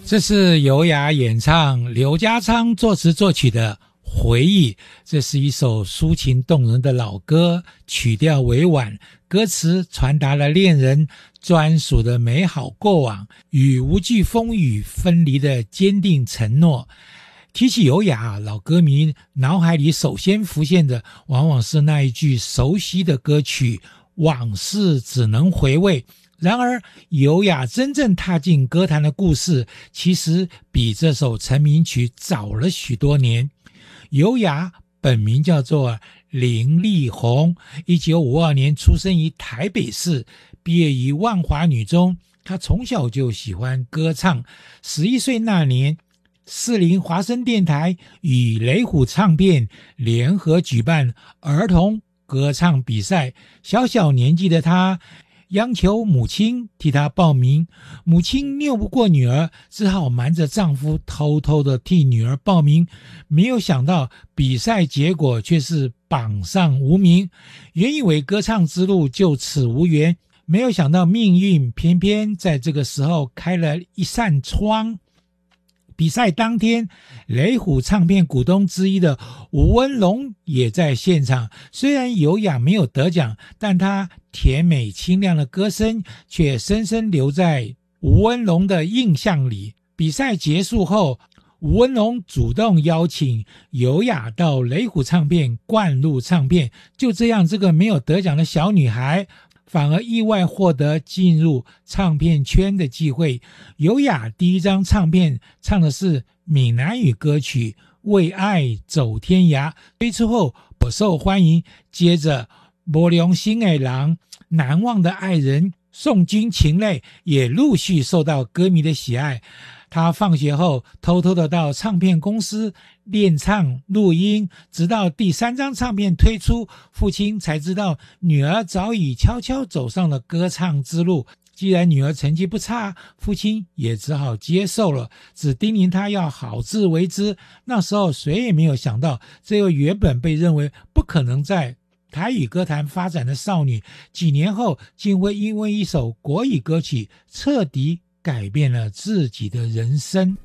这是尤雅演唱，刘家昌作词作曲的回忆。这是一首抒情动人的老歌，曲调委婉，歌词传达了恋人专属的美好过往与无惧风雨分离的坚定承诺。提起尤雅，老歌迷脑海里首先浮现的往往是那一句熟悉的歌曲，往事只能回味。然而尤雅真正踏进歌坛的故事，其实比这首成名曲早了许多年。尤雅本名叫做林丽红，1952年出生于台北市，毕业于万华女中。她从小就喜欢歌唱，11岁那年，士林华声电台与雷虎唱片联合举办儿童歌唱比赛，小小年纪的她央求母亲替她报名，母亲拗不过女儿，只好瞒着丈夫偷偷的替女儿报名。没有想到比赛结果却是榜上无名，原以为歌唱之路就此无缘，没有想到命运偏偏在这个时候开了一扇窗。比赛当天，雷虎唱片股东之一的吴文龙也在现场。虽然尤雅没有得奖，但她甜美清亮的歌声却深深留在吴文龙的印象里。比赛结束后，吴文龙主动邀请尤雅到雷虎唱片灌录唱片。就这样，这个没有得奖的小女孩反而意外获得进入唱片圈的机会。尤雅第一张唱片唱的是闽南语歌曲《为爱走天涯》，推出后颇受欢迎。接着无良心的人、难忘的爱人、送君情泪也陆续受到歌迷的喜爱。他放学后偷偷的到唱片公司练唱录音，直到第3张唱片推出，父亲才知道女儿早已悄悄走上了歌唱之路。既然女儿成绩不差，父亲也只好接受了，只叮咛他要好自为之。那时候谁也没有想到，这位原本被认为不可能在台语歌坛发展的少女，几年后竟会因为一首国语歌曲彻底改变了自己的人生。